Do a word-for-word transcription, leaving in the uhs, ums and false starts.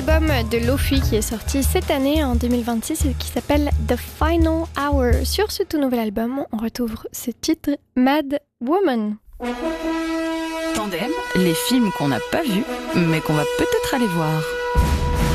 album de Lo-Fi qui est sorti cette année en deux mille vingt-six et qui s'appelle The Final Hour. Sur ce tout nouvel album, on retrouve ce titre Mad Woman. Tandem, les films qu'on n'a pas vus mais qu'on va peut-être aller voir.